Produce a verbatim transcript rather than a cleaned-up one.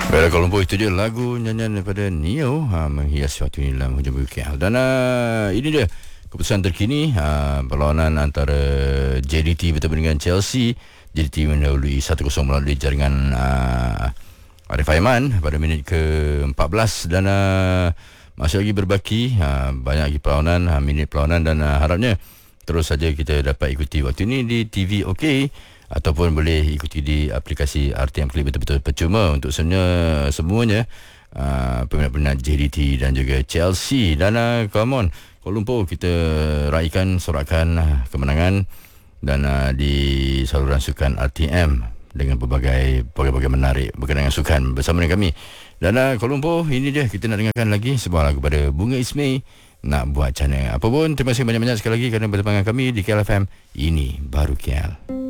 Pada Kuala Lumpur itu dia lagu nyanyian daripada Neo ha, menghias waktu ini dalam hujung minggu K L. Dan uh, ini dia keputusan terkini uh, perlawanan antara J D T bertemu dengan Chelsea. J D T mendahului satu kosong melalui jaringan uh, Arif Aiman pada minit ke empat belas dan uh, masih lagi berbaki uh, banyak lagi perlawanan, uh, minit perlawanan dan uh, harapnya terus saja kita dapat ikuti waktu ini di T V OK ataupun boleh ikuti di aplikasi R T M Click. Betul-betul percuma untuk semuanya, semuanya uh, peminat-peminat J D T dan juga Chelsea. Dan uh, come on, Kuala Lumpur kita raikan sorakan uh, kemenangan dan uh, di saluran sukan R T M dengan berbagai berbagai menarik berkenaan dengan sukan bersama dengan kami. Dan uh, Kuala Lumpur, ini dia kita nak dengarkan lagi sebuah lagu pada Bunga Ismail, Nak Buat Cana. Apa pun, terima kasih banyak-banyak sekali lagi kerana berteman dengan kami di K L F M. Ini baru K L.